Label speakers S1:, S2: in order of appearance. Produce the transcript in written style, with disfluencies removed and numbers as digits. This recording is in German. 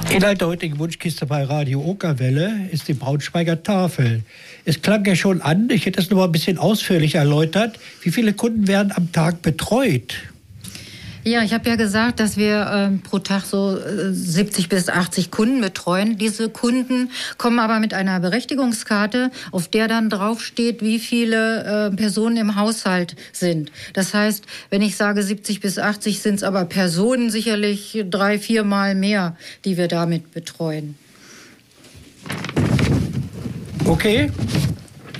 S1: Inhalt der heutigen Wunschkiste bei Radio Okerwelle ist die Braunschweiger Tafel. Es klang ja schon an, ich hätte es noch mal ein bisschen ausführlich erläutert, wie viele Kunden werden am Tag betreut?
S2: Ja, ich habe ja gesagt, dass wir pro Tag so 70 bis 80 Kunden betreuen. Diese Kunden kommen aber mit einer Berechtigungskarte, auf der dann draufsteht, wie viele Personen im Haushalt sind. Das heißt, wenn ich sage 70 bis 80, sind es aber Personen sicherlich 3-4 Mal mehr, die wir damit betreuen.
S1: Okay,